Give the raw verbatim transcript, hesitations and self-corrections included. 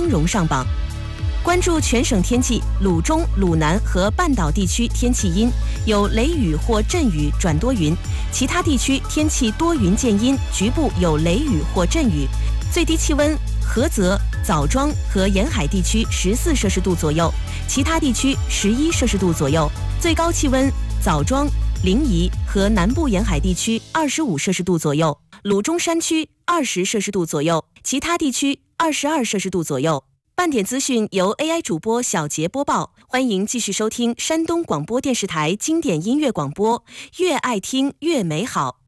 荣上榜。关注全省天气，鲁中、鲁南和半岛地区天气阴，有雷雨或阵雨转多云，其他地区天气多云见阴，局部有雷雨或阵雨。最低气温，菏泽、枣庄和沿海地区十四摄氏度左右，其他地区十一摄氏度左右。最高气温，枣庄、临沂和南部沿海地区二十五摄氏度左右，鲁中山区二十摄氏度左右，其他地区二十二摄氏度左右。半点资讯由 A I 主播小杰播报，欢迎继续收听山东广播电视台经典音乐广播，越爱听越美好。